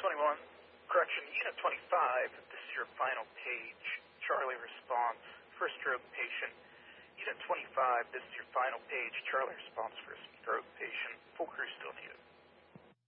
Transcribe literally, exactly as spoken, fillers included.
twenty-one. Correction, Unit twenty-five. This is your final page. Charlie response for a stroke patient. Unit twenty-five. This is your final page. Charlie response for a stroke patient. Full crew still needed.